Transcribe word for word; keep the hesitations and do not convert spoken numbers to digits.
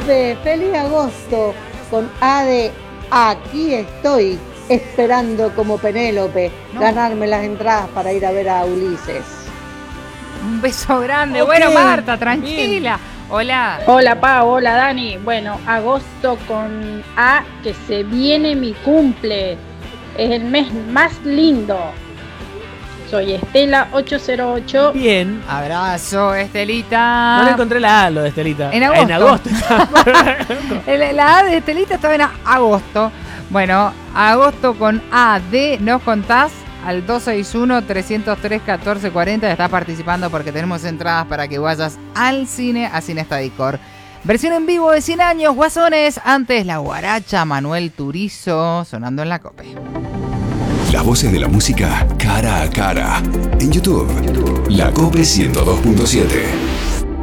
Penélope, feliz agosto con A de aquí estoy, esperando como Penélope no. ganarme las entradas para ir a ver a Ulises. Un beso grande. Okay. Bueno, Marta, tranquila. Bien. Hola. Hola, Pau. Hola, Dani. Bueno, agosto con A, que se viene mi cumple. Es el mes más lindo. Soy Estela ocho cero ocho. Bien. Abrazo, Estelita. No le encontré la A, lo de Estelita. En agosto. En agosto. La A de Estelita estaba en agosto. Bueno, agosto con A de nos contás al dos seis uno, tres cero tres, uno cuatro cuatro cero. Estás participando porque tenemos entradas para que vayas al cine, a Cine Estadicor. Versión en vivo de cien años, Guasones. Antes la guaracha, Manuel Turizo, sonando en la Cope. Las voces de la música cara a cara. En YouTube, La Cope ciento dos punto siete.